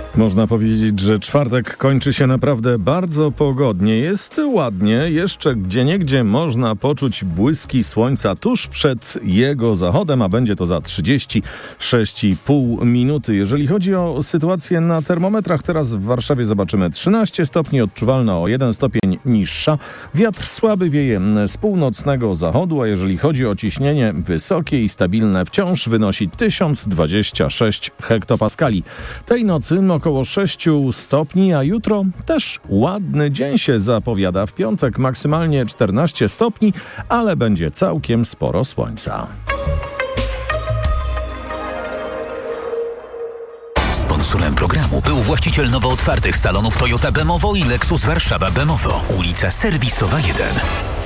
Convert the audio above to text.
Można powiedzieć, że czwartek kończy się naprawdę bardzo pogodnie. Jest ładnie, jeszcze gdzieniegdzie można poczuć błyski słońca tuż przed jego zachodem, a będzie to za 36,5 minuty. Jeżeli chodzi o sytuację na termometrach, teraz w Warszawie zobaczymy 13 stopni, odczuwalna o 1 stopień niższa. Wiatr słaby wieje z północnego zachodu, a jeżeli chodzi o ciśnienie, wysokie i stabilne wciąż wynosi 1026 hektopaskali. Tej nocy około 6 stopni, a jutro też ładny dzień się zapowiada. W piątek maksymalnie 14 stopni, ale będzie całkiem sporo słońca. Sponsorem programu był właściciel nowo otwartych salonów Toyota Bemowo i Lexus Warszawa Bemowo, ulica Serwisowa 1.